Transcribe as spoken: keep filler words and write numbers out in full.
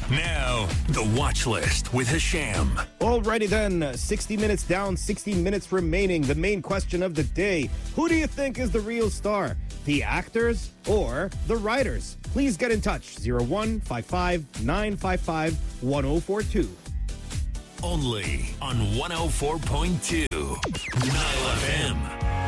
Now, the watch list with Hisham. Alrighty then, sixty minutes down, sixty minutes remaining. The main question of the day: who do you think is the real star? The actors or the writers? Please get in touch. zero one five five nine five five one zero four two. Only on one oh four point two Nile F M.